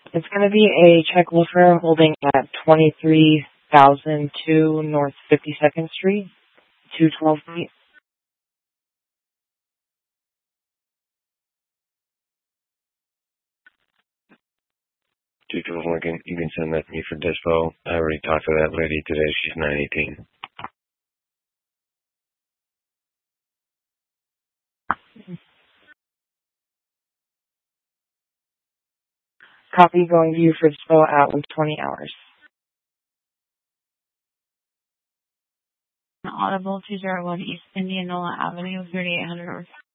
It's going to be a check woofer holding at 23,002 North 52nd Street, 212 feet. 212 Lincoln, you can send that to me for dispo. I already talked to that lady today. She's 918. Copy going to you for dispo at 20 hours. Audible 201 East Indianola Avenue, 3800 North.